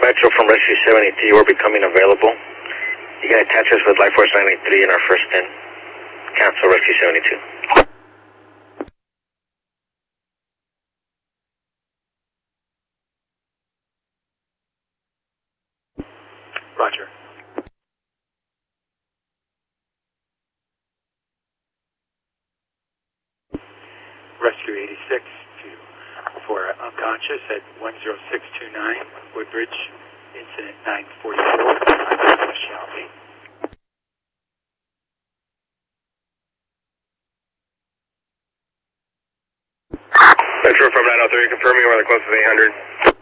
Metro from Rescue 73, we're becoming available. You can attach us with Life Force 93 in our first pin. Cancel Rescue 72. Roger. Rescue 86 for unconscious at 10629 Woodbridge, incident 944. Shall be. Metro from 903, confirming we're the closest 800.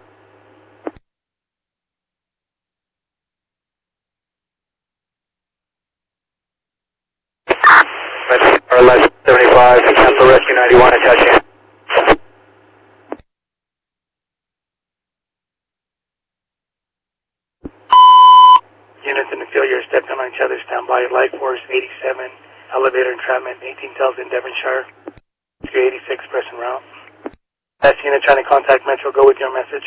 Metro Life 75, cancel Rescue 91, attaching. Units in the field, you're stepping on each other, stand by. Life Force 87, elevator entrapment, 18,000 Devonshire. Rescue 86, pressing route. Last unit trying to contact Metro, go with your message.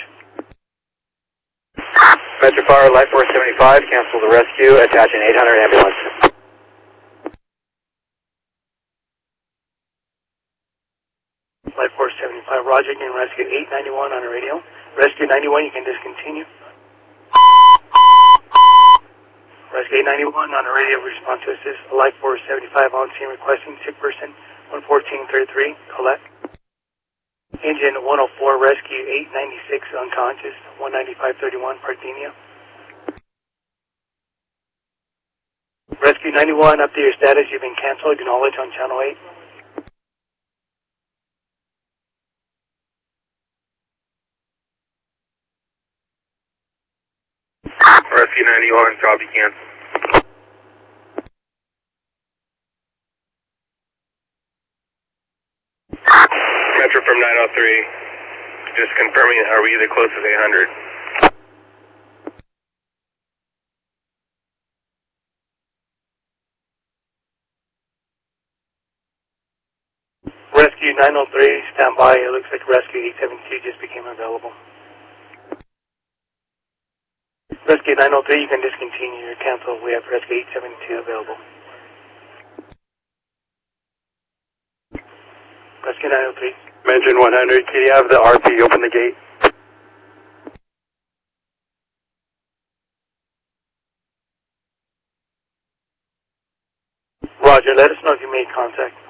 Metro Fire, Life Force 75, cancel the rescue, attaching 800 ambulance. Life Force 75, Roger, getting rescue 891 on the radio. Rescue 91, you can discontinue. Rescue 891 on the radio, respond to assist. Life Force 75 on scene requesting sick person 11433, Colette. Engine 104, rescue 896, unconscious, 19531, Parthenia. Rescue 91, update your status, you've been canceled, acknowledge on channel 8. Rescue 91, copy cancel. Metro from 903, just confirming, are we the closest 800? Rescue 903, stand by, it looks like Rescue 872 just became available. Rescue 903, you can discontinue your cancel, we have Rescue 872 available. Rescue 903. Engine 100, can you have the RP open the gate? Roger, let us know if you made contact.